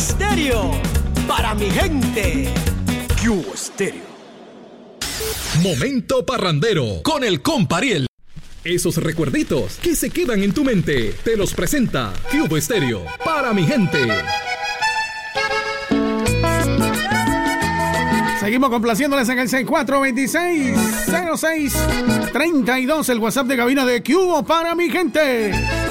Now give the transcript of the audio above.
Estéreo, para mi gente. Cubo Estéreo. Momento parrandero con el compa Ariel. Esos recuerditos que se quedan en tu mente, te los presenta Cubo Estéreo, para mi gente. Seguimos complaciéndoles en el 6426-0632, el WhatsApp de cabina de Cubo para mi gente.